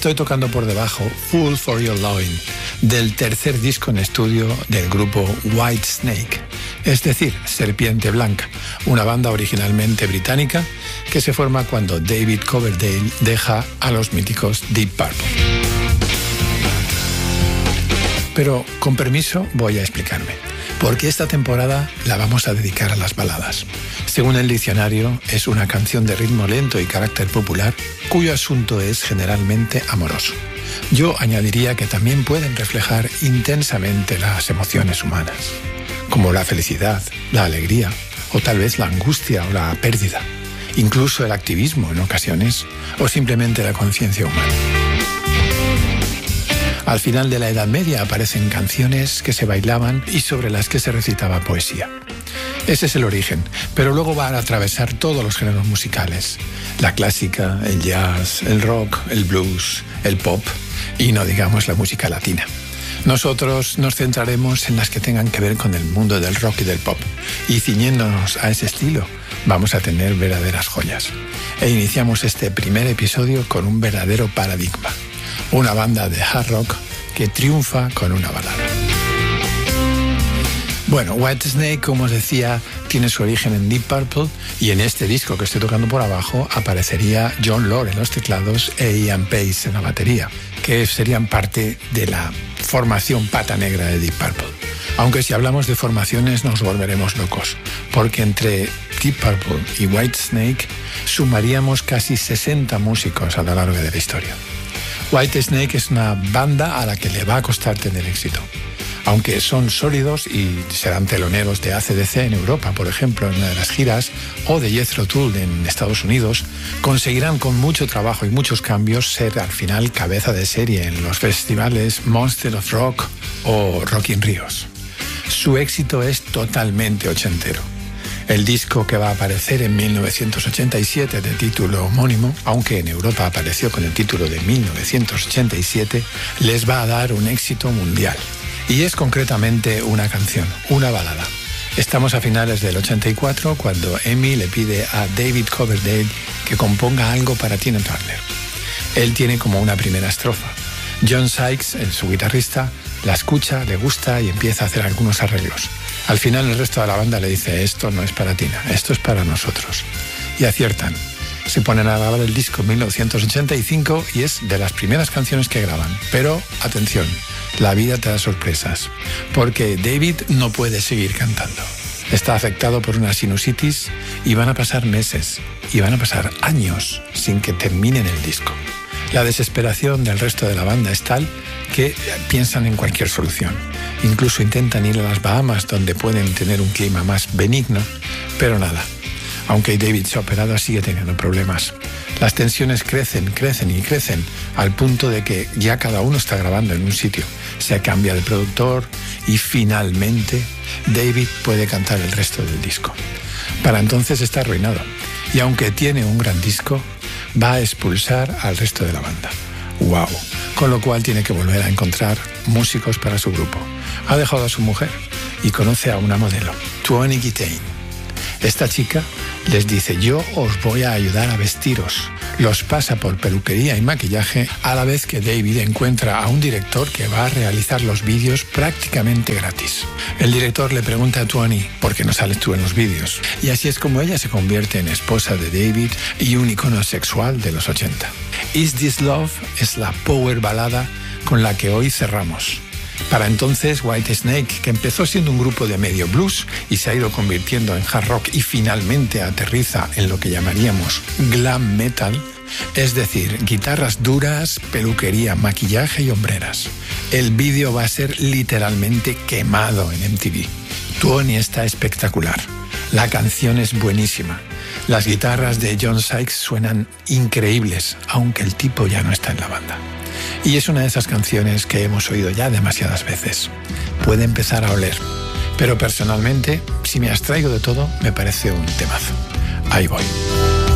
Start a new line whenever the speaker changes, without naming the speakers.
estoy tocando por debajo Fool for Your Lovin', del tercer disco en estudio del grupo Whitesnake, es decir, Serpiente Blanca, una banda originalmente británica que se forma cuando David Coverdale deja a los míticos Deep Purple. Pero, con permiso, voy a explicarme, porque esta temporada la vamos a dedicar a las baladas. Según el diccionario, es una canción de ritmo lento y carácter popular cuyo asunto es generalmente amoroso. Yo añadiría que también pueden reflejar intensamente las emociones humanas, como la felicidad, la alegría, o tal vez la angustia o la pérdida, incluso el activismo en ocasiones, o simplemente la conciencia humana. Al final de la Edad Media aparecen canciones que se bailaban y sobre las que se recitaba poesía. Ese es el origen, pero luego van a atravesar todos los géneros musicales: la clásica, el jazz, el rock, el blues, el pop y no digamos la música latina. Nosotros nos centraremos en las que tengan que ver con el mundo del rock y del pop, y ciñéndonos a ese estilo vamos a tener verdaderas joyas. E iniciamos este primer episodio con un verdadero paradigma, una banda de hard rock que triunfa con una balada. Bueno, Whitesnake, como os decía, tiene su origen en Deep Purple, y en este disco que estoy tocando por abajo aparecería Jon Lord en los teclados e Ian Pace en la batería, que serían parte de la formación pata negra de Deep Purple. Aunque si hablamos de formaciones nos volveremos locos, porque entre Deep Purple y Whitesnake sumaríamos casi 60 músicos a lo largo de la historia. Whitesnake es una banda a la que le va a costar tener éxito, aunque son sólidos y serán teloneros de AC/DC en Europa, por ejemplo, en una de las giras, o de Jethro Tull en Estados Unidos, conseguirán con mucho trabajo y muchos cambios ser al final cabeza de serie en los festivales Monster of Rock o Rock in Rios. Su éxito es totalmente ochentero. El disco que va a aparecer en 1987 de título homónimo, aunque en Europa apareció con el título de 1987, les va a dar un éxito mundial. Y es concretamente una canción, una balada. Estamos a finales del 84 cuando Amy le pide a David Coverdale que componga algo para Tina Turner. Él tiene como una primera estrofa. John Sykes, su guitarrista, la escucha, le gusta y empieza a hacer algunos arreglos. Al final el resto de la banda le dice: esto no es para Tina, esto es para nosotros. Y aciertan. Se ponen a grabar el disco en 1985 y es de las primeras canciones que graban. Pero, atención, la vida te da sorpresas, porque David no puede seguir cantando. Está afectado por una sinusitis y van a pasar meses y van a pasar años sin que terminen el disco. La desesperación del resto de la banda es tal que piensan en cualquier solución. Incluso intentan ir a las Bahamas, donde pueden tener un clima más benigno, pero nada. Aunque David se ha operado, sigue teniendo problemas. Las tensiones crecen y crecen, al punto de que ya cada uno está grabando en un sitio. Se cambia de productor y finalmente David puede cantar el resto del disco. Para entonces está arruinado. Y aunque tiene un gran disco, va a expulsar al resto de la banda. ¡Wow! Con lo cual tiene que volver a encontrar músicos para su grupo. Ha dejado a su mujer y conoce a una modelo, Tuoni Gitain. Esta chica les dice: yo os voy a ayudar a vestiros. Los pasa por peluquería y maquillaje, a la vez que David encuentra a un director que va a realizar los vídeos prácticamente gratis. El director le pregunta a Tuoni: ¿por qué no sales tú en los vídeos? Y así es como ella se convierte en esposa de David y un icono sexual de los 80. Is This Love es la power balada con la que hoy cerramos. Para entonces, Whitesnake, que empezó siendo un grupo de medio blues y se ha ido convirtiendo en hard rock y finalmente aterriza en lo que llamaríamos glam metal, es decir, guitarras duras, peluquería, maquillaje y hombreras. El vídeo va a ser literalmente quemado en MTV. Tuoni está espectacular. La canción es buenísima. Las guitarras de John Sykes suenan increíbles, aunque el tipo ya no está en la banda. Y es una de esas canciones que hemos oído ya demasiadas veces. Puede empezar a oler. Pero personalmente, si me abstraigo de todo, me parece un temazo. Ahí voy.